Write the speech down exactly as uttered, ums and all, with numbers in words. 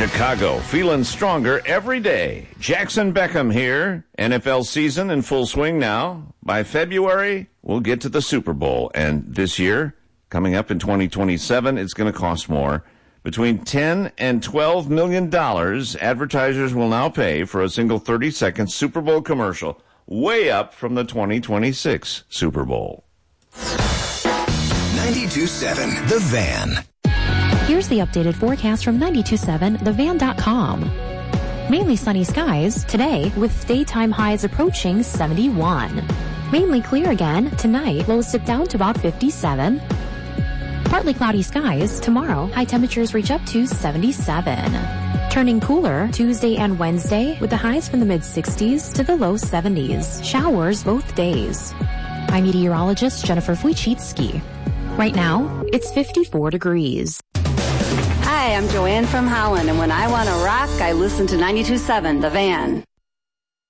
Chicago, feeling stronger every day. Jackson Beckham here. N F L season in full swing now. By February, we'll get to the Super Bowl. And this year, coming up in twenty twenty-seven, it's going to cost more. Between ten and twelve million dollars, advertisers will now pay for a single thirty-second Super Bowl commercial, way up from the twenty twenty-six Super Bowl. ninety-two seven The Van. Here's the updated forecast from ninety-two seven the van dot com. Mainly sunny skies today with daytime highs approaching seventy-one. Mainly clear again tonight, lows dip down to about fifty-seven. Partly cloudy skies tomorrow, high temperatures reach up to seventy-seven. Turning cooler Tuesday and Wednesday with the highs from the mid sixties to the low seventies. Showers both days. I'm meteorologist Jennifer Wojcicki. Right now, it's fifty-four degrees. Hi, I'm Joanne from Holland, and when I want to rock, I listen to ninety-two seven The Van.